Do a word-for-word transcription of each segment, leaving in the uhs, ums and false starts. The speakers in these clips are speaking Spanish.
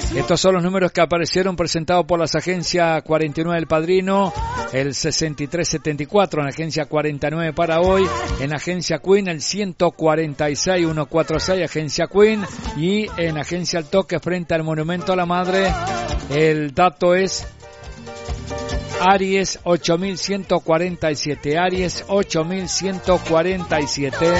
Estos son los números que aparecieron presentados por las agencias cuarenta y nueve del Padrino, el sesenta y tres setenta y cuatro en la agencia cuarenta y nueve para hoy, en la agencia Queen el ciento cuarenta y seis ciento cuarenta y seis agencia Queen, y en agencia El Toque frente al Monumento a la Madre el dato es Aries ocho mil ciento cuarenta y siete, Aries ocho mil ciento cuarenta y siete.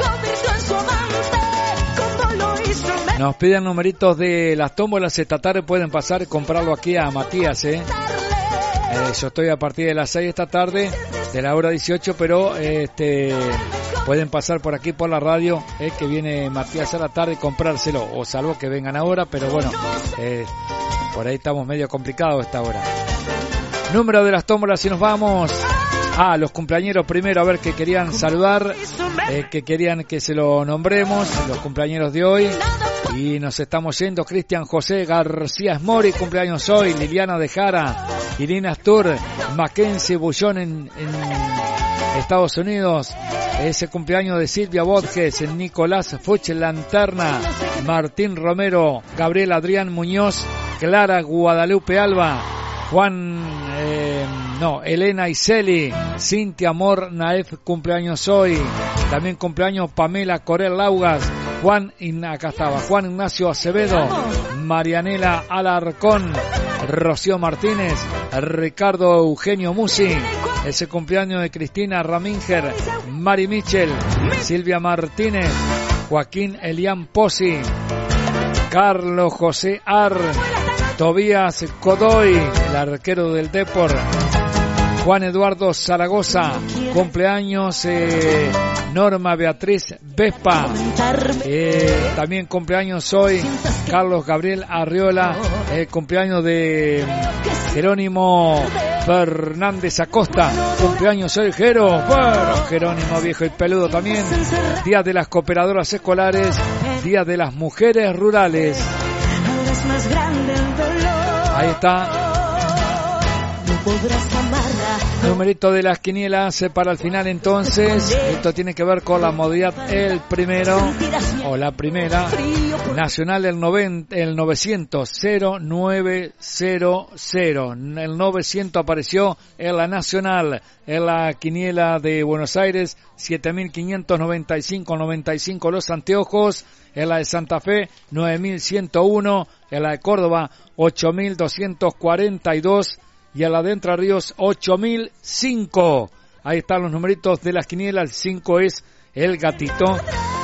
Nos piden numeritos de las tómbolas esta tarde, pueden pasar y comprarlo aquí a Matías, ¿eh? Eh, yo estoy a partir de las seis esta tarde, de la hora dieciocho, pero este pueden pasar por aquí por la radio, eh, que viene Matías a la tarde y comprárselo, o salvo que vengan ahora, pero bueno, eh, por ahí estamos medio complicados a esta hora. Número de las tómbolas y nos vamos a los cumpleañeros primero, a ver que querían saludar, eh, que querían que se lo nombremos, los cumpleañeros de hoy. Y nos estamos yendo. Cristian José García Mori, cumpleaños hoy. Liliana de Jara, Irina Astur, Mackenzie Bullón en, en Estados Unidos. Ese cumpleaños de Silvia Borges, Nicolás Fuch Lanterna, Martín Romero, Gabriel Adrián Muñoz, Clara Guadalupe Alba, Juan, eh, no, Elena Iseli, Cintia Amor Naef, cumpleaños hoy. También cumpleaños Pamela Corel Laugas, Juan, acá estaba, Juan Ignacio Acevedo, Marianela Alarcón, Rocío Martínez, Ricardo Eugenio Musi, ese cumpleaños de Cristina Raminger, Mari Michel, Silvia Martínez, Joaquín Elian Pozzi, Carlos José Ar, Tobías Godoy, el arquero del Depor, Juan Eduardo Zaragoza, cumpleaños eh, Norma Beatriz Vespa, eh, también cumpleaños hoy Carlos Gabriel Arriola, eh, cumpleaños de Jerónimo Fernández Acosta, cumpleaños hoy Jero, bueno, Jerónimo viejo y peludo también, Día de las Cooperadoras Escolares, Día de las Mujeres Rurales. Ahí está. Numerito de las quinielas para el final entonces. Esto tiene que ver con la modalidad el primero o la primera nacional del noventa, el novecientos cero nueve cero cero. El novecientos apareció en la nacional, en la quiniela de Buenos Aires siete mil quinientos noventa y cinco noventa y cinco los anteojos, en la de Santa Fe nueve mil ciento uno, en la de Córdoba ocho mil doscientos cuarenta y dos y a la de Entre Ríos ocho mil cinco. Ahí están los numeritos de las quinielas. El cinco es el gatito.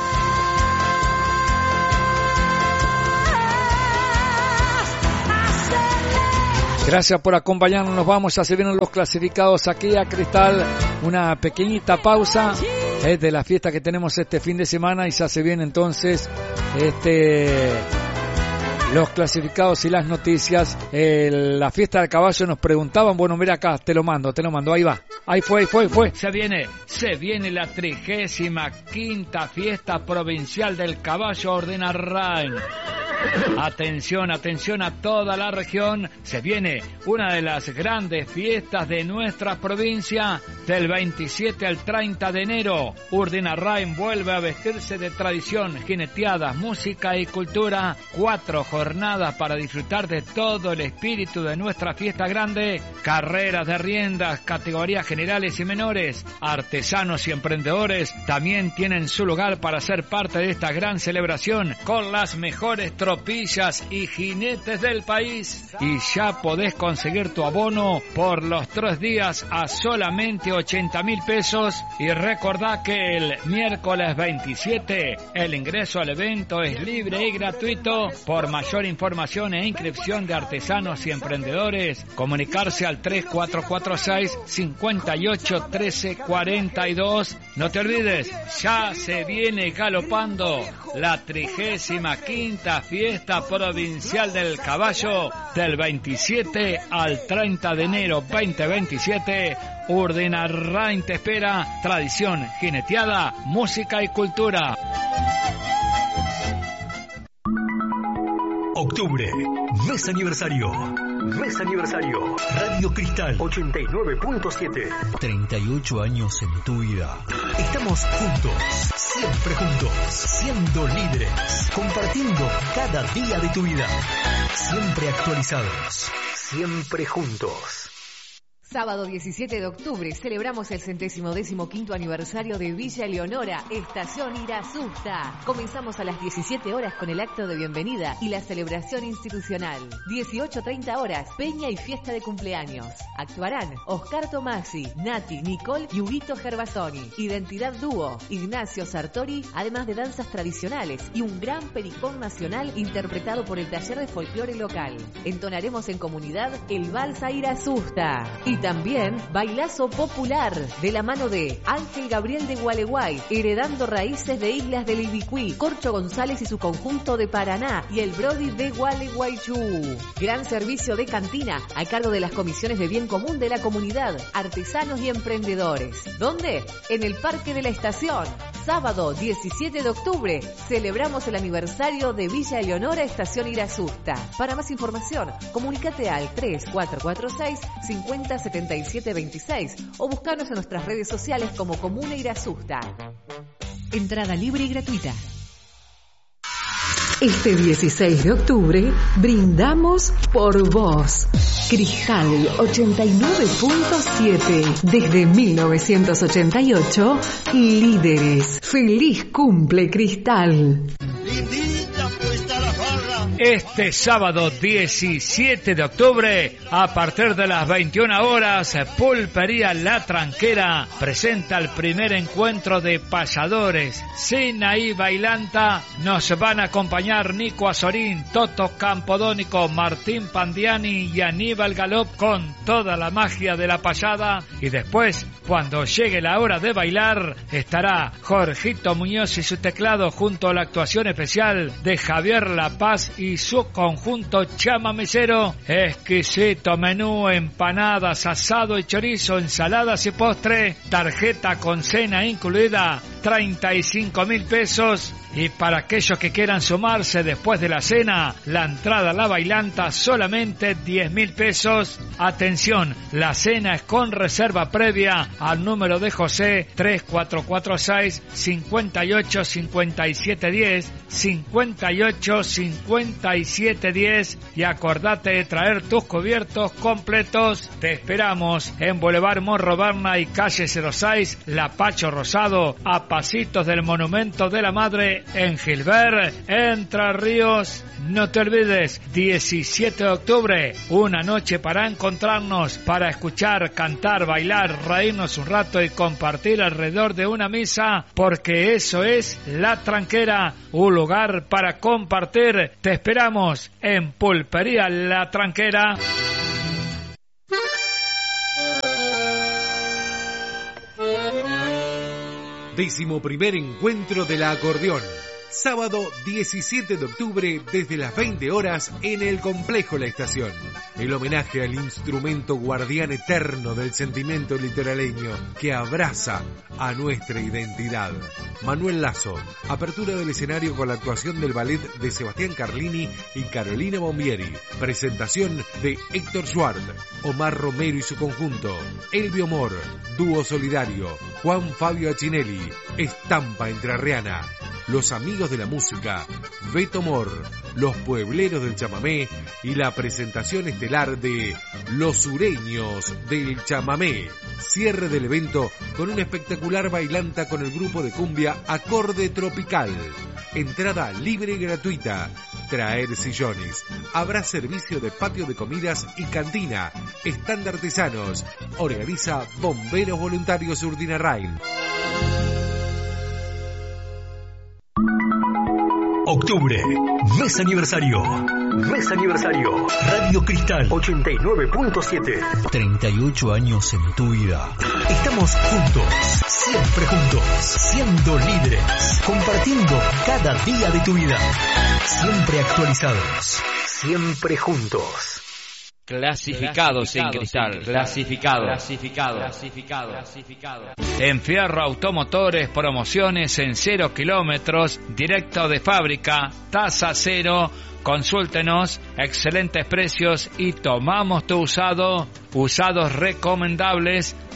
Gracias por acompañarnos. Nos vamos, ya se vienen los clasificados aquí a Cristal. Una pequeñita pausa es de la fiesta que tenemos este fin de semana y ya se viene entonces este los clasificados y las noticias. El, la fiesta del caballo nos preguntaban, bueno, mira acá, te lo mando, te lo mando, ahí va. Ahí fue, ahí fue, ahí fue. Se viene, se viene la trigésima quinta fiesta provincial del caballo Ordenarrain. Atención, atención a toda la región. Se viene una de las grandes fiestas de nuestra provincia del veintisiete al treinta de enero. Urdenarrain vuelve a vestirse de tradición, jineteadas, música y cultura. Cuatro jornadas para disfrutar de todo el espíritu de nuestra fiesta grande. Carreras de riendas, categorías generales y menores. Artesanos y emprendedores también tienen su lugar para ser parte de esta gran celebración con las mejores tropillas y jinetes del país. Y ya podés conseguir tu abono por los tres días a solamente ochenta mil pesos. Y recordá que el miércoles veintisiete el ingreso al evento es libre y gratuito. Por mayor información e inscripción de artesanos y emprendedores, comunicarse al tres cuatro cuatro seis, cinco ocho uno tres cuatro dos. No te olvides, ya se viene galopando la trigésima quinta fiesta provincial del caballo del veintisiete al treinta de enero veinte veintisiete. Urdenarrain te espera. Tradición, jineteada, música y cultura. Octubre, mes aniversario. Mes aniversario. Radio Cristal ochenta y nueve punto siete. treinta y ocho años en tu vida. Estamos juntos, siempre juntos, siendo líderes, compartiendo cada día de tu vida. Siempre actualizados. Siempre juntos. Sábado diecisiete de octubre celebramos el centésimo décimo quinto aniversario de Villa Eleonora, Estación Irasusta. Comenzamos a las diecisiete horas con el acto de bienvenida y la celebración institucional. dieciocho treinta horas, peña y fiesta de cumpleaños. Actuarán Oscar Tomasi, Nati, Nicole y Huguito Gervasoni. Identidad dúo, Ignacio Sartori, además de danzas tradicionales y un gran pericón nacional interpretado por el taller de folclore local. Entonaremos en comunidad el Vals a Irasusta. Y también Bailazo Popular, de la mano de Ángel Gabriel de Gualeguay, Heredando Raíces de Islas del Ibicuí, Corcho González y su conjunto de Paraná y el Brody de Gualeguaychú. Gran servicio de cantina a cargo de las comisiones de bien común de la comunidad, artesanos y emprendedores. ¿Dónde? En el Parque de la Estación. Sábado diecisiete de octubre celebramos el aniversario de Villa Eleonora, Estación Irasusta. Para más información, comunícate al tres cuatro cuatro seis, cincuenta setenta y siete veintiséis o buscarnos en nuestras redes sociales como Comuna Irasusta. Entrada libre y gratuita. Este dieciséis de octubre brindamos por vos. Cristal ochenta y nueve punto siete. Desde mil novecientos ochenta y ocho, líderes. Feliz cumple, Cristal. Este sábado diecisiete de octubre, a partir de las veintiuna horas, Pulpería La Tranquera presenta el primer encuentro de payadores. Sinaí Bailanta, nos van a acompañar Nico Azorín, Toto Campodónico, Martín Pandiani y Aníbal Galop con toda la magia de la payada. Y después, cuando llegue la hora de bailar, estará Jorgito Muñoz y su teclado junto a la actuación especial de Javier La Paz y su conjunto chamamecero. Exquisito menú, empanadas, asado y chorizo, ensaladas y postre, tarjeta con cena incluida, treinta y cinco mil pesos. Y para aquellos que quieran sumarse después de la cena, la entrada a la bailanta solamente diez mil pesos. Atención, la cena es con reserva previa al número de José tres cuatro cuatro seis, cinco ocho cinco siete uno cero, cinco ocho cinco siete uno cero, y acordate de traer tus cubiertos completos. Te esperamos en Boulevard Morro Berna y calle cero seis, La Pacho Rosado, a pasitos del Monumento de la Madre, en Gilbert, Entre Ríos. No te olvides, diecisiete de octubre, una noche para encontrarnos, para escuchar, cantar, bailar, reírnos un rato y compartir alrededor de una misa, porque eso es La Tranquera, un lugar para compartir. Te esperamos en Pulpería La Tranquera. Décimo primer encuentro de la acordeón. Sábado diecisiete de octubre desde las veinte horas en el Complejo La Estación. El homenaje al instrumento guardián eterno del sentimiento litoraleño que abraza a nuestra identidad. Manuel Lazo, apertura del escenario con la actuación del ballet de Sebastián Carlini y Carolina Bombieri. Presentación de Héctor Schwartz, Omar Romero y su conjunto. Elvio Mor, dúo solidario. Juan Fabio Achinelli, estampa entrerriana. Los amigos de la música, Beto Mor, los puebleros del chamamé y la presentación estelar de Los Sureños del Chamamé. Cierre del evento con una espectacular bailanta con el grupo de cumbia Acorde Tropical. Entrada libre y gratuita. Traer sillones. Habrá servicio de patio de comidas y cantina. Stand artesanos. Organiza Bomberos Voluntarios Urdinarrain. Octubre, mes aniversario. Mes aniversario. Radio Cristal ochenta y nueve punto siete. treinta y ocho años en tu vida. Estamos juntos, siempre juntos, siendo líderes, compartiendo cada día de tu vida. Siempre actualizados, siempre juntos. Clasificados en Cristal, clasificados, clasificados, clasificados, clasificados. En Fierro Automotores, promociones en cero kilómetros, directo de fábrica, tasa cero. Consúltenos, excelentes precios y tomamos tu usado, usados recomendables.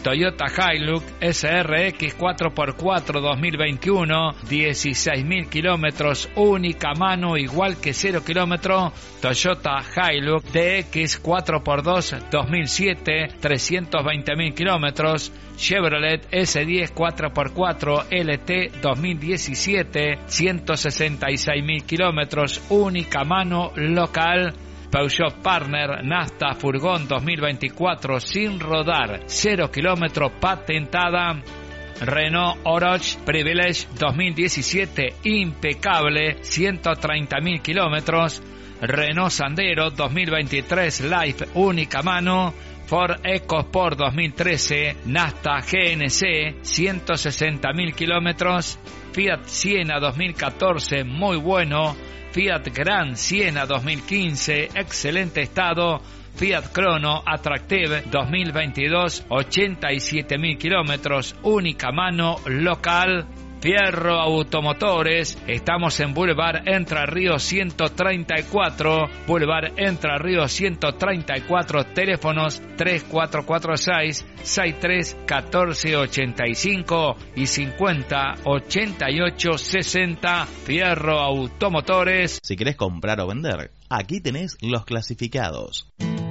Toyota Hilux S R X cuatro por cuatro dos mil veintiuno, dieciséis mil kilómetros, única mano, igual que cero kilómetros. Toyota Hilux D X cuatro por dos dos mil siete, trescientos veinte mil kilómetros. Chevrolet S diez cuatro por cuatro L T dos mil diecisiete, ciento sesenta y seis mil kilómetros, única mano, local. Peugeot Partner Nafta Furgón dos mil veinticuatro sin rodar, cero kilómetros, patentada. Renault Oroch Privilege dos mil diecisiete, impecable, ciento treinta mil kilómetros. Renault Sandero dos mil veintitrés Life, única mano. Ford EcoSport dos mil trece, Nafta G N C, ciento sesenta mil kilómetros. Fiat Siena dos mil catorce, muy bueno. Fiat Grand Siena dos mil quince, excelente estado. Fiat Crono Attractive dos mil veintidós, ochenta y siete mil kilómetros, única mano, local. Fierro Automotores, estamos en Boulevard Entre Ríos ciento treinta y cuatro, Boulevard Entre Ríos ciento treinta y cuatro, teléfonos tres cuatro cuatro seis, seis tres uno cuatro ocho cinco y cincuenta ochenta y ocho sesenta. Fierro Automotores. Si querés comprar o vender, aquí tenés los clasificados.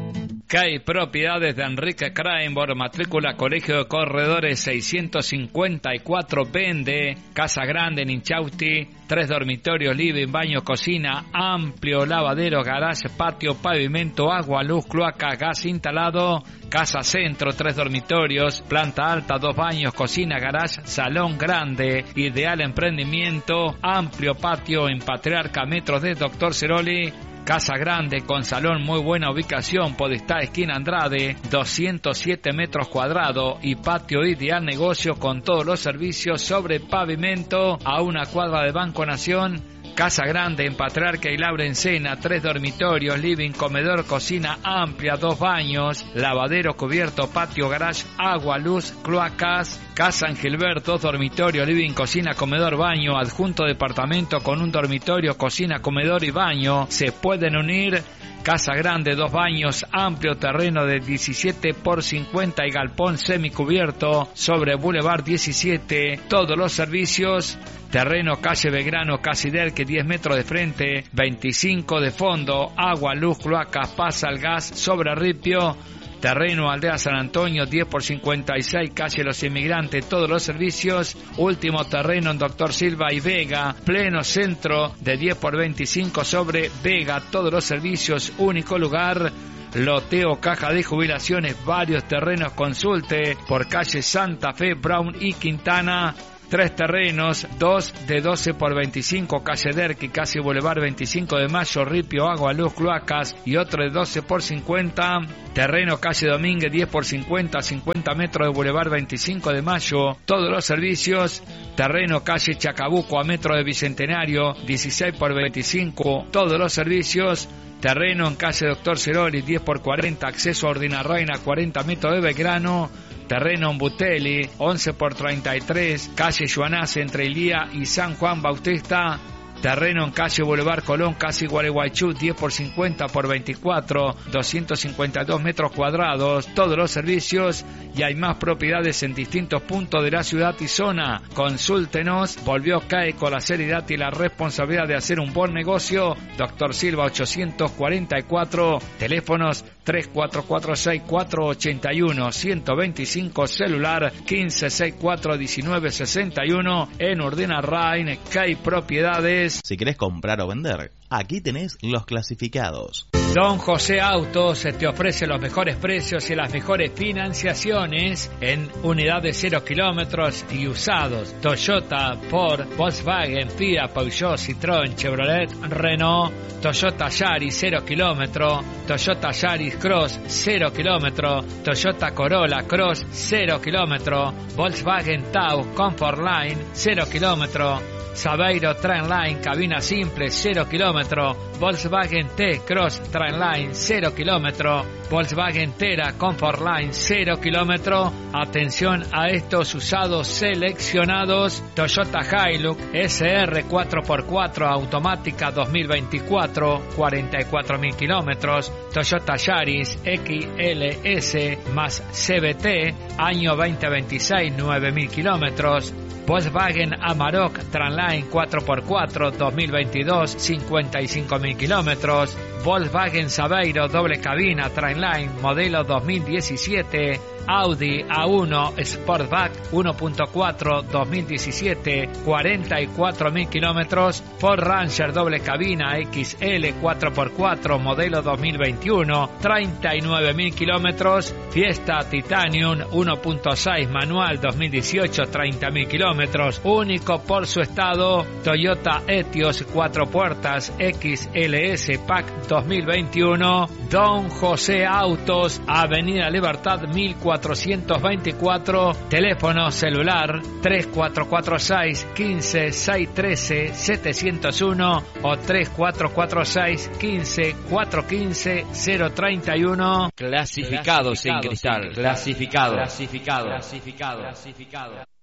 C A I Propiedades de Enrique Krainborg, matrícula Colegio de Corredores seiscientos cincuenta y cuatro, vende casa grande en Inchausti, tres dormitorios, living, baño, cocina, amplio lavadero, garage, patio, pavimento, agua, luz, cloaca, gas instalado, casa centro, tres dormitorios, planta alta, dos baños, cocina, garage, salón grande, ideal emprendimiento, amplio patio en Patriarca, metros de Doctor Ceroli. Casa grande con salón, muy buena ubicación, Podestá, esquina Andrade, doscientos siete metros cuadrados y patio ideal, negocio con todos los servicios sobre pavimento, a una cuadra de Banco Nación. Casa grande en Patriarca y Laurencena, tres dormitorios, living, comedor, cocina amplia, dos baños, lavadero cubierto, patio, garage, agua, luz, cloacas. Casa en Gilbert, dos dormitorios, living, cocina, comedor, baño, adjunto departamento con un dormitorio, cocina, comedor y baño. Se pueden unir. Casa grande, dos baños, amplio terreno de diecisiete por cincuenta y galpón semicubierto sobre Boulevard diecisiete. Todos los servicios. Terreno calle Belgrano, casi Derque, diez metros de frente, veinticinco de fondo. Agua, luz, cloacas, pasa el gas sobre Ripio. Terreno Aldea San Antonio, diez por cincuenta y seis, calle Los Inmigrantes, todos los servicios. Último terreno en Doctor Silva y Vega, pleno centro de diez por veinticinco sobre Vega, todos los servicios, único lugar. Loteo, caja de jubilaciones, varios terrenos, consulte por calle Santa Fe, Brown y Quintana. Tres terrenos, dos de doce por veinticinco, calle Derqui, casi Boulevard veinticinco de Mayo, Ripio, agua, luz, cloacas, y otro de doce por cincuenta. Terreno, calle Domínguez, diez por cincuenta, cincuenta metros de Boulevard veinticinco de Mayo, todos los servicios. Terreno, calle Chacabuco, a metro de Bicentenario, dieciséis por veinticinco, todos los servicios. Terreno en calle Doctor Ceroli, diez por cuarenta, acceso a Ordinarraina, cuarenta metros de Belgrano. Terreno en Butelli, once por treinta y tres, calle Joanás entre Ilía y San Juan Bautista. Terreno en calle Boulevard Colón, casi Gualeguaychú, diez por cincuenta por veinticuatro, doscientos cincuenta y dos metros cuadrados, todos los servicios, y hay más propiedades en distintos puntos de la ciudad y zona. Consúltenos. Volvió C A E con la seriedad y la responsabilidad de hacer un buen negocio. Doctor Silva ochocientos cuarenta y cuatro, teléfonos tres cuatro cuatro seis cuatro ocho uno uno dos cinco, celular quince sesenta y cuatro diecinueve sesenta y uno. En Urdenarrain, C A E Propiedades. Si querés comprar o vender, aquí tenés los clasificados. Don José Autos te ofrece los mejores precios y las mejores financiaciones en unidades cero kilómetros y usados. Toyota, Ford, Volkswagen, Fiat, Peugeot, Citroën, Chevrolet, Renault, Toyota Yaris cero kilómetro, Toyota Yaris Cross cero kilómetro, Toyota Corolla Cross cero kilómetro, Volkswagen Tau Comfortline cero kilómetro, Sabeiro Trendline cabina simple cero kilómetro, Volkswagen T Cross Trendline Trendline cero kilómetro, Volkswagen Tera Comfortline cero kilómetro. Atención a estos usados seleccionados: Toyota Hilux S R cuatro por cuatro automática dos mil veinticuatro, cuarenta y cuatro mil kilómetros. Toyota Yaris X L S más C V T año veinte veintiséis, nueve mil kilómetros. Volkswagen Amarok Trendline cuatro por cuatro dos mil veintidós, cincuenta y cinco mil kilómetros. Volkswagen Saveiro doble cabina Trendline modelo dos mil diecisiete. Audi A uno Sportback uno punto cuatro dos mil diecisiete, cuarenta y cuatro mil kilómetros. Ford Ranger doble cabina X L cuatro por cuatro modelo dos mil veintiuno, treinta y nueve mil kilómetros. Fiesta Titanium uno punto seis manual dos mil dieciocho, treinta mil kilómetros. Único por su estado, Toyota Etios cuatro puertas X L S Pack dos mil veintiuno. Don José Autos, Avenida Libertad mil cuatrocientos veinticuatro, teléfono celular tres cuatro cuatro seis, uno cinco, seis uno tres, siete cero uno o tres cuatro cuatro seis, uno cinco, cuatro uno cinco, cero tres uno. Clasificados en cristal, clasificados, clasificados, clasificados, clasificados.